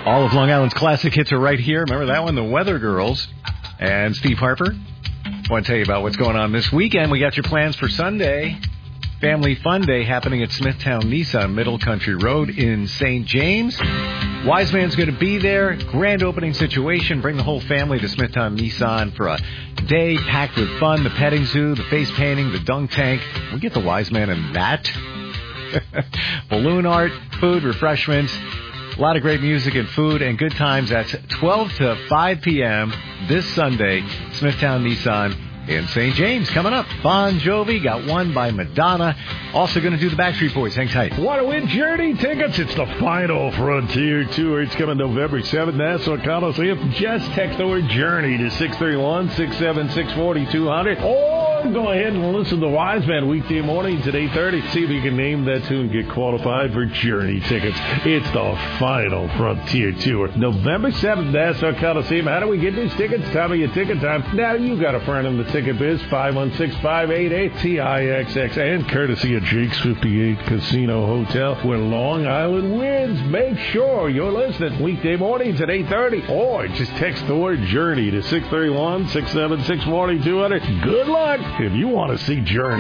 All of Long Island's classic hits are right here. Remember that one? The Weather Girls and Steve Harper. I want to tell you about what's going on this weekend. We got your plans for Sunday. Family Fun Day happening at Smithtown Nissan, Middle Country Road in St. James. Wise Man's going to be there. Grand opening situation. Bring the whole family to Smithtown Nissan for a day packed with fun. The petting zoo, the face painting, the dunk tank. We get the Wise Man in that. Balloon art, food, refreshments. A lot of great music and food and good times. That's 12 to 5 p.m. this Sunday, Smithtown Nissan in St. James. Coming up, Bon Jovi, got one by Madonna. Also going to do the Backstreet Boys. Hang tight. Want to win Journey tickets? It's the final Frontier Tour. It's coming November 7th, Nassau Coliseum. Just text the word Journey to 631-676-4200. Or go ahead and listen to Wise Man weekday mornings at 8:30. See if you can name that tune and get qualified for Journey tickets. It's the final Frontier Tour. November 7th, Nassau Coliseum. How do we get these tickets? Time of your ticket time. Now you got a friend in the ticket biz. 516-588-TIXX. And courtesy of Jake's 58 Casino Hotel, where Long Island wins. Make sure you're listening weekday mornings at 8:30. Or just text the word Journey to 631-676-4200. Good luck if you want to see Journey.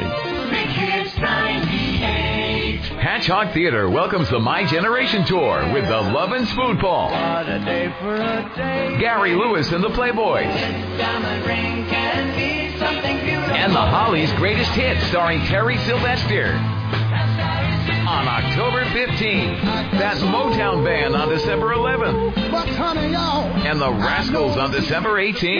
Patchogue Theater welcomes the My Generation Tour with the Love and Spoon Paul. What a day for a day. Gary Lewis and the Playboys. Diamond ring can be something beautiful. And the Hollies' greatest hits starring Terry Sylvester. On October 15th, that Motown Band on December 11th. But honey, y'all. And the Rascals on December 18th.